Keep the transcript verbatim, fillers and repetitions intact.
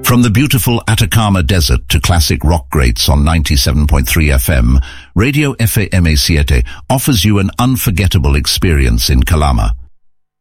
From the beautiful Atacama Desert to classic rock greats on ninety-seven point three F M, Radio F A M A Siete offers you an unforgettable experience in Calama.